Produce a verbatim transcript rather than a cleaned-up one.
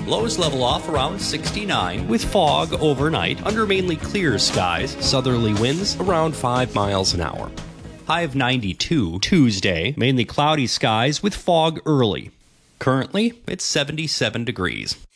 Lows level off around sixty-nine, with fog overnight, under mainly clear skies, southerly winds around five miles an hour. High of ninety-two, Tuesday, mainly cloudy skies with fog early. Currently, it's seventy-seven degrees.